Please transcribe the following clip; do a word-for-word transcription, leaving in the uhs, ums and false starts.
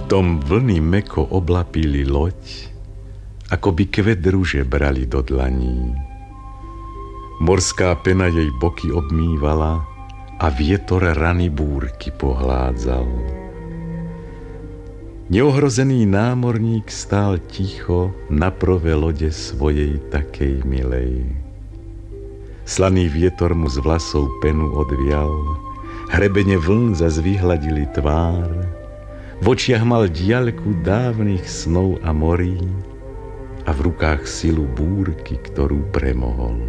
tom vlny meko oblapili loď, ako by kvet ruže brali do dlaní. Morská pena jej boky obmývala a vietor rany búrky pohládzal. Neohrozený námorník stál ticho na prove lode svojej takej milej. Slaný vietor mu z vlasov penu odvial, hrebene vln zas vyhladili tvár, v očiach mal diaľku dávnych snov a morí a v rukách silu búrky, ktorú premohol.